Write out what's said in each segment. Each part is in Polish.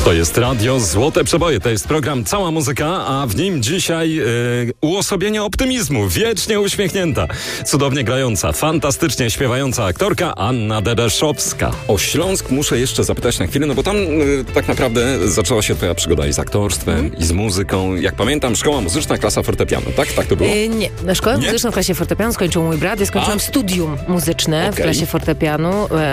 To jest Radio Złote Przeboje, to jest program Cała Muzyka, a w nim dzisiaj uosobienie optymizmu, wiecznie uśmiechnięta, cudownie grająca, fantastycznie śpiewająca aktorka Anna Dedeszowska. O Śląsk muszę jeszcze zapytać na chwilę, no bo tam tak naprawdę zaczęła się twoja przygoda i z aktorstwem, i z muzyką. Jak pamiętam, szkoła muzyczna, klasa fortepianu, tak? Tak to było? Nie, na szkołę muzyczną w klasie fortepianu skończył mój brat, ja skończyłam studium muzyczne w klasie fortepianu,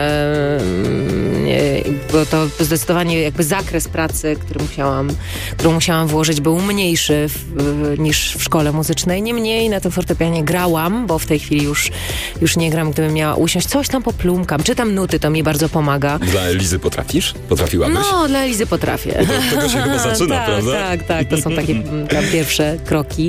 bo to zdecydowanie jakby zakres pracy, którą musiałam włożyć, był mniejszy niż w szkole muzycznej. Niemniej na tym fortepianie grałam, bo w tej chwili już nie gram. Gdybym miała usiąść, coś tam poplumkam, czytam nuty, to mi bardzo pomaga. Dla Elizy potrafisz? Potrafiłabyś? No, dla Elizy potrafię. Bo tego się chyba zaczyna, prawda? Tak, to są takie tam pierwsze kroki.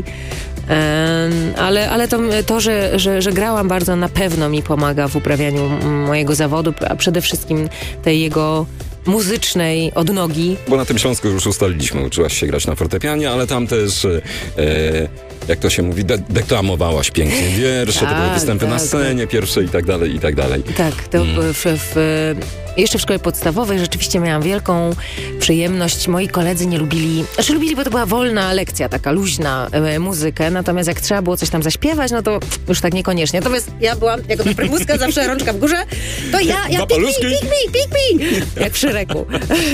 Ale to że grałam bardzo na pewno mi pomaga w uprawianiu mojego zawodu, a przede wszystkim tej jego muzycznej odnogi. Bo na tym Śląsku już ustaliliśmy, uczyłaś się grać na fortepianie, ale tam też, jak to się mówi, deklamowałaś pięknie wiersze, to były występy na scenie pierwsze i tak dalej, i tak dalej. Tak, to jeszcze w szkole podstawowej rzeczywiście miałam wielką przyjemność. Moi koledzy nie lubili, bo to była wolna lekcja, taka luźna muzykę, natomiast jak trzeba było coś tam zaśpiewać, no to już tak niekoniecznie. Natomiast ja byłam jako ta prymuska, zawsze rączka w górze, to ja pik mi, jak przy reku.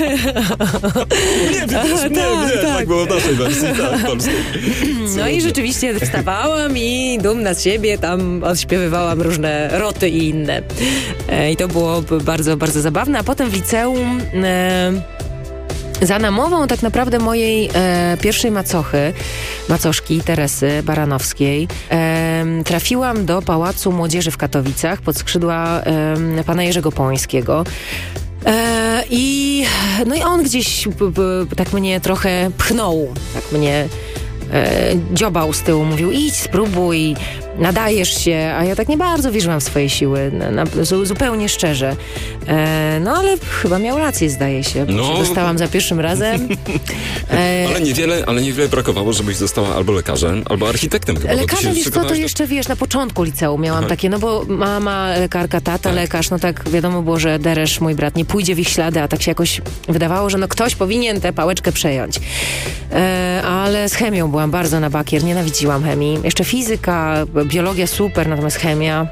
Nie, tak było w naszej wersji, tak, polskiej. No i rzeczywiście wstawałam i dumna z siebie tam odśpiewywałam różne roty i inne. I to było bardzo, bardzo zabawne. A potem w liceum za namową tak naprawdę mojej pierwszej macoszki Teresy Baranowskiej, trafiłam do Pałacu Młodzieży w Katowicach pod skrzydła pana Jerzego Połańskiego. I on gdzieś tak mnie trochę pchnął, tak mnie dziobał z tyłu, mówił: idź, spróbuj, nadajesz się, a ja tak nie bardzo wierzyłam w swoje siły, zupełnie szczerze. No ale chyba miał rację, zdaje się, bo dostałam za pierwszym razem. Ale niewiele brakowało, żebyś została albo lekarzem, albo architektem chyba. Lekarzem, wiesz co, to jeszcze na początku liceum miałam takie, no bo mama lekarka, tata lekarz, no tak wiadomo było, że Deresz, mój brat, nie pójdzie w ich ślady, a tak się jakoś wydawało, że ktoś powinien tę pałeczkę przejąć. Ale z chemią byłam bardzo na bakier, nienawidziłam chemii. Jeszcze fizyka, biologia super, natomiast chemia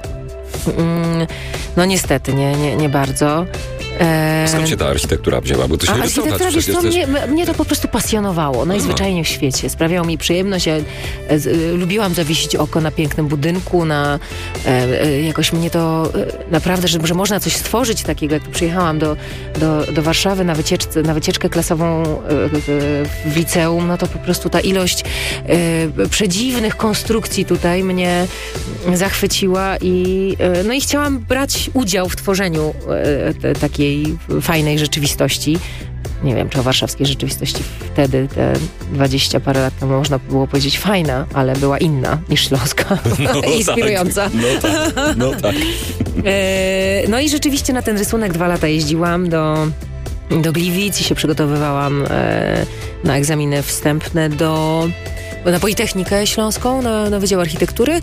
no niestety nie bardzo. Skąd się ta architektura wzięła? Bo to się architektura, wiesz co, mnie to po prostu pasjonowało najzwyczajniej w świecie. Sprawiało mi przyjemność. Ja lubiłam zawiesić oko na pięknym budynku, jakoś mnie to naprawdę, że można coś stworzyć takiego. Jak przyjechałam do Warszawy na wycieczkę klasową w liceum, no to po prostu ta ilość przedziwnych konstrukcji tutaj mnie zachwyciła i chciałam brać udział w tworzeniu takiej fajnej rzeczywistości. Nie wiem, czy o warszawskiej rzeczywistości wtedy, te 20 parę lat temu, można było powiedzieć fajna, ale była inna niż śląska. Inspirująca. Tak. No tak. No i rzeczywiście na ten rysunek 2 lata jeździłam do Gliwic i się przygotowywałam na egzaminy wstępne na Politechnikę Śląską, na Wydział Architektury.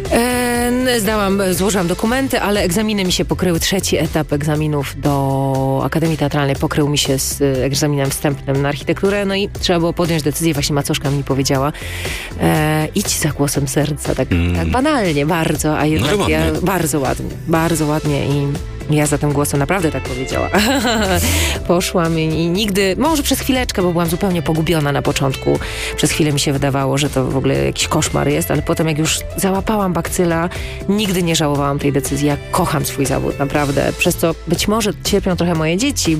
Złożyłam dokumenty, ale egzaminy mi się pokryły. 3. etap egzaminów do Akademii Teatralnej pokrył mi się z egzaminem wstępnym na architekturę, no i trzeba było podjąć decyzję, właśnie macoszka mi powiedziała, idź za głosem serca, tak banalnie, bardzo, a jednak bardzo ładnie i ja za tym głosem naprawdę tak powiedziała. Poszłam i nigdy, może przez chwileczkę, bo byłam zupełnie pogubiona na początku. Przez chwilę mi się wydawało, że to w ogóle jakiś koszmar jest, ale potem jak już załapałam bakcyla, nigdy nie żałowałam tej decyzji. Ja kocham swój zawód, naprawdę. Przez co być może cierpią trochę moje dzieci,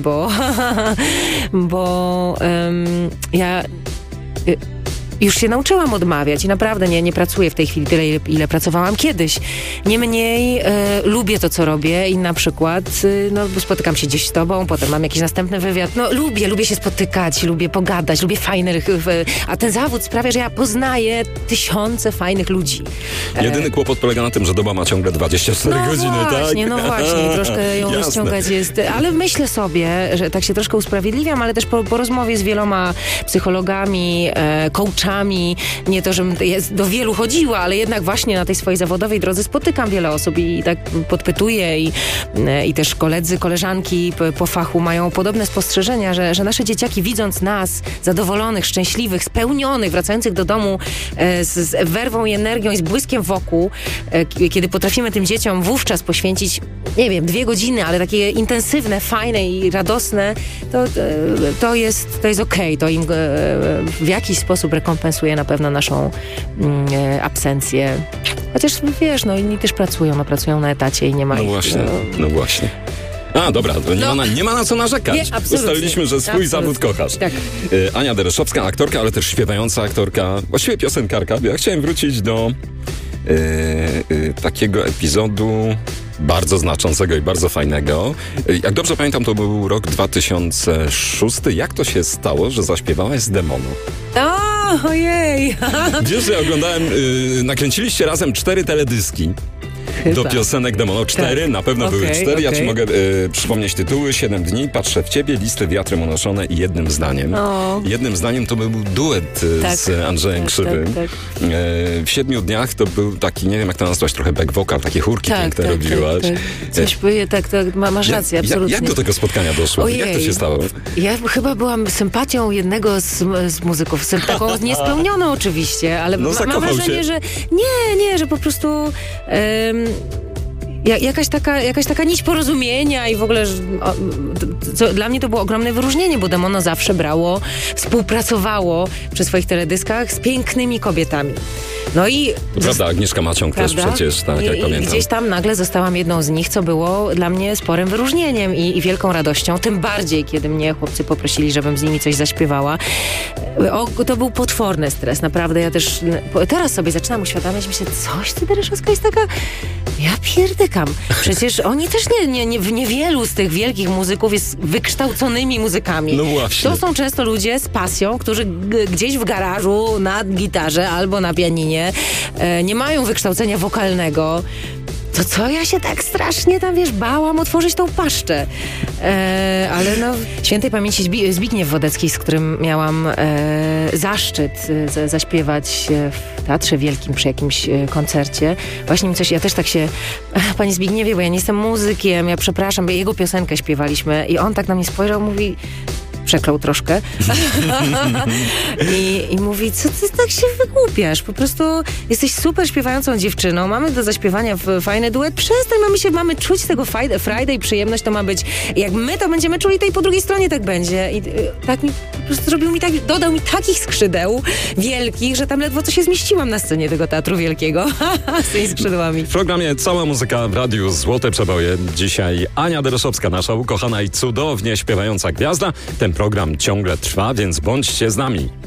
bo ja już się nauczyłam odmawiać i naprawdę nie pracuję w tej chwili tyle, ile pracowałam kiedyś. Niemniej lubię to, co robię i na przykład spotykam się gdzieś z tobą, potem mam jakiś następny wywiad. Lubię się spotykać, lubię pogadać, lubię fajnych, a ten zawód sprawia, że ja poznaję tysiące fajnych ludzi. Jedyny kłopot polega na tym, że doba ma ciągle 24 godziny, tak? No właśnie, troszkę ją rozciągać jest. Ale myślę sobie, że tak się troszkę usprawiedliwiam, ale też po rozmowie z wieloma psychologami, coachami, rzeczami. Nie to, żebym do wielu chodziła, ale jednak właśnie na tej swojej zawodowej drodze spotykam wiele osób i tak podpytuję i też koledzy, koleżanki po fachu mają podobne spostrzeżenia, że nasze dzieciaki, widząc nas zadowolonych, szczęśliwych, spełnionych, wracających do domu z werwą i energią i z błyskiem wokół, kiedy potrafimy tym dzieciom wówczas poświęcić, nie wiem, 2 godziny, ale takie intensywne, fajne i radosne, to jest okej. To im w jakiś sposób rekompensuje na pewno naszą absencję. Chociaż wiesz, inni też pracują na etacie i nie ma No właśnie. A, dobra, to nie ma na co narzekać. Nie, ustaliliśmy, że swój zawód kochasz. Tak. Ania Dereszowska, aktorka, ale też śpiewająca aktorka, właściwie piosenkarka. Ja chciałem wrócić do takiego epizodu bardzo znaczącego i bardzo fajnego. Jak dobrze pamiętam, to był rok 2006. Jak to się stało, że zaśpiewałaś z Demonu? Ojej! Wiesz, że ja oglądałem, nakręciliście razem 4 teledyski. Do piosenek Demonu. 4, tak. Na pewno były 4. Ja ci mogę przypomnieć tytuły. 7 dni, Patrzę w ciebie, Listy wiatrem unoszone i Jednym zdaniem. Jednym zdaniem to był duet z Andrzejem Krzywym. Tak. W 7 dniach to był taki, nie wiem jak to nazwać, trochę back vocal, takie chórki piękne robiłaś. Masz rację, absolutnie. Jak do tego spotkania doszło? Ojej. Jak to się stało? Ja chyba byłam sympatią jednego z muzyków, taką niespełnioną oczywiście, ale mam wrażenie, że że po prostu jakaś taka nić porozumienia i w ogóle dla mnie to było ogromne wyróżnienie, bo Demono zawsze współpracowało przy swoich teledyskach z pięknymi kobietami. No i... Prawda, Agnieszka Maciąg też przecież, tak, jak pamiętam. Gdzieś tam nagle zostałam jedną z nich, co było dla mnie sporym wyróżnieniem i wielką radością. Tym bardziej, kiedy mnie chłopcy poprosili, żebym z nimi coś zaśpiewała. To był potworny stres, naprawdę. Ja też teraz sobie zaczynam uświadamiać, myślę, coś ty, Dereszowska, jest taka... Ja pierdykam. Przecież oni też niewielu z tych wielkich muzyków jest wykształconymi muzykami. No właśnie. To są często ludzie z pasją, którzy gdzieś w garażu na gitarze albo na pianinie nie mają wykształcenia wokalnego. To co ja się tak strasznie tam, bałam otworzyć tą paszczę. Ale świętej pamięci Zbigniew Wodecki, z którym miałam zaszczyt zaśpiewać w Teatrze Wielkim przy jakimś koncercie. Właśnie mi coś, ja też tak się, panie Zbigniewie, bo ja nie jestem muzykiem, ja przepraszam, bo jego piosenkę śpiewaliśmy i on tak na mnie spojrzał, mówi... Przeklął troszkę. I mówi, co ty tak się wygłupiasz? Po prostu jesteś super śpiewającą dziewczyną, mamy do zaśpiewania fajny duet, przestań, mamy czuć z tego frajdę i przyjemność, to ma być, jak my to będziemy czuli, to i po drugiej stronie tak będzie. I tak mi po prostu dodał mi takich skrzydeł wielkich, że tam ledwo co się zmieściłam na scenie tego Teatru Wielkiego z tymi skrzydłami. W programie Cała muzyka w radiu Złote Przeboje. Dzisiaj Ania Dereszowska, nasza ukochana i cudownie śpiewająca gwiazda. Ten program ciągle trwa, więc bądźcie z nami.